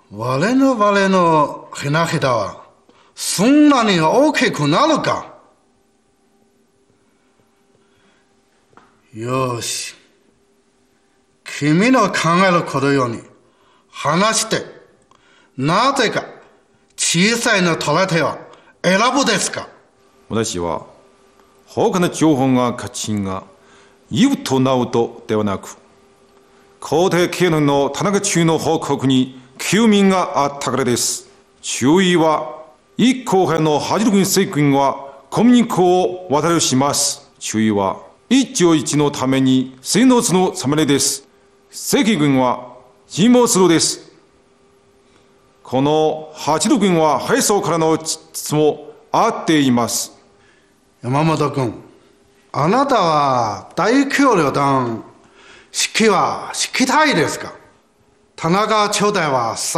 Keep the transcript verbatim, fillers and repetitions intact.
我の我のひなひだはそんなに大きくなるか。よし、君の考えることように話して、なぜか小さいの取れては選ぶですか。 私は他の情報が価値が言うとなうとではなく、皇帝系の田中中の報告に休眠があったからです。注意は、一候補の八路軍政権はコミュニコを渡りします。注意は、一朝一のために戦争の侍です。赤軍は尋問するです。この八路軍は敗走からの質もあっています。 山本君、あなたは大統領団指揮は指揮たいですか。田中朝廷は